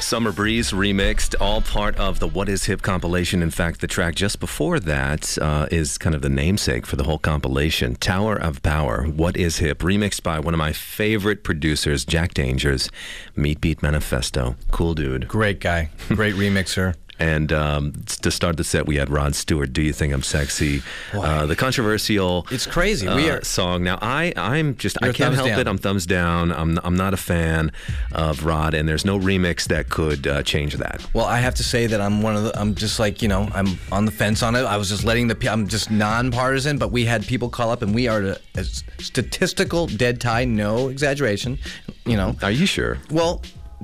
Summer Breeze remixed, all part of the What Is Hip compilation. In fact, the track just before that is kind of the namesake for the whole compilation. Tower of Power, What Is Hip, remixed by one of my favorite producers, Jack Dangers, Meat Beat Manifesto. Cool dude. Great guy. Great remixer. And to start the set, we had Rod Stewart, Do You Think I'm Sexy? The controversial It's crazy. song. Now, I'm just, I can't help it. I'm thumbs down. I'm not a fan of Rod, and there's no remix that could change that. Well, I have to say that I'm just like, I'm on the fence on it. I was just I'm just nonpartisan, but we had people call up, and we are a statistical dead tie, no exaggeration, Are you sure? Well,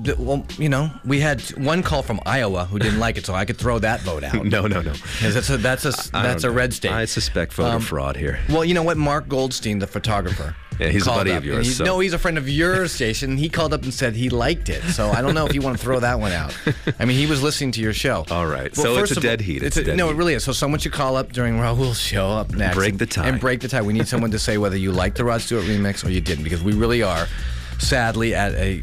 we had one call from Iowa who didn't like it, so I could throw that vote out. No. Because that's a red state. I suspect voter fraud here. Well, you know what? Mark Goldstein, the photographer. Yeah, he's a buddy of yours. No, he's a friend of your station. He called up and said he liked it. So I don't know if you want to throw that one out. I mean, he was listening to your show. All right. Well, so it's a dead heat. No, it really is. So someone should call up during Raul's show up next. Break the tie. And break the tie. We need someone to say whether you liked the Rod Stewart remix or you didn't, because we really are sadly at a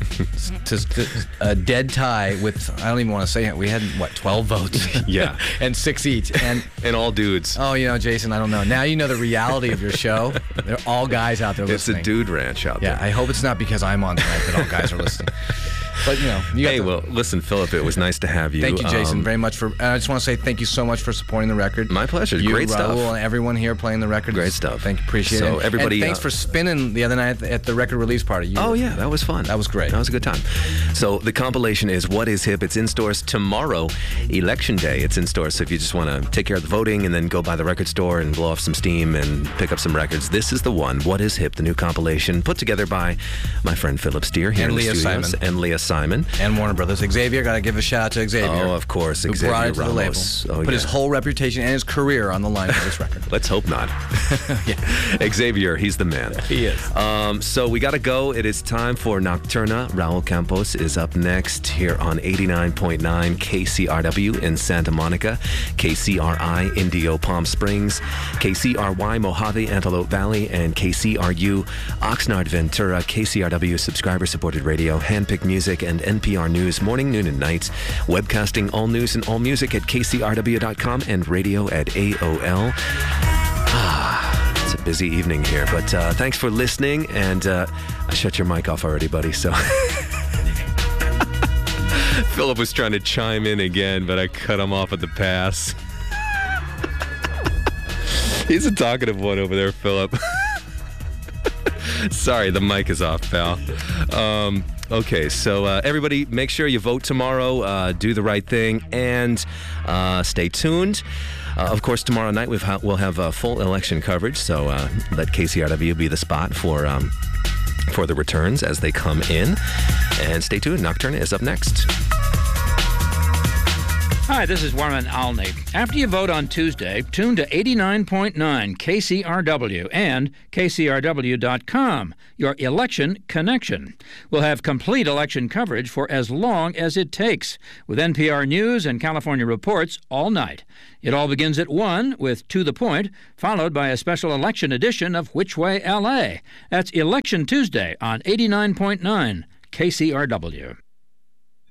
dead tie with, I don't even want to say it, we had 12 votes. Yeah. And 6 each. And all dudes. Oh, Jason, I don't know. Now you know the reality of your show. They're all guys out there listening. It's a dude ranch out there. Yeah, I hope it's not because I'm on tonight that all guys are listening. But, well, listen, Philip, it was nice to have you. Thank you, Jason, very much I just want to say thank you so much for supporting the record. My pleasure. You, Great Raul, stuff. And everyone here playing the record. Great stuff. Thank you. Appreciate it. So everybody, and thanks for spinning the other night at the record release party. Yeah, that was fun. That was great. That was a good time. So the compilation is What Is Hip. It's in stores tomorrow, Election Day. It's in stores. So if you just want to take care of the voting and then go by the record store and blow off some steam and pick up some records, this is the one. What Is Hip, the new compilation put together by my friend Philip Steer here in the studios. And Leah Simon. And Warner Brothers. Xavier, got to give a shout out to Xavier. Oh, of course. Who Xavier brought it to the label. Put his whole reputation and his career on the line for this record. Let's hope not. Xavier, he's the man. He is. So we got to go. It is time for Nocturna. Raul Campos is up next here on 89.9 KCRW in Santa Monica, KCRI Indio Palm Springs, KCRY Mojave Antelope Valley, and KCRU Oxnard Ventura, KCRW subscriber-supported radio, handpicked music, and NPR News morning, noon, and night. Webcasting all news and all music at kcrw.com and radio at AOL. It's a busy evening here, but thanks for listening, and I shut your mic off already, buddy, so... Philip was trying to chime in again, but I cut him off at the pass. He's a talkative one over there, Philip. Sorry, the mic is off, pal. Okay, so everybody, make sure you vote tomorrow. Do the right thing, and stay tuned. Of course, tomorrow night we'll have full election coverage, so let KCRW be the spot for the returns as they come in. And stay tuned. Nocturna is up next. Hi, this is Warren Alney. After you vote on Tuesday, tune to 89.9 KCRW and KCRW.com, your election connection. We'll have complete election coverage for as long as it takes, with NPR News and California reports all night. It all begins at 1 with To the Point, followed by a special election edition of Which Way LA. That's Election Tuesday on 89.9 KCRW.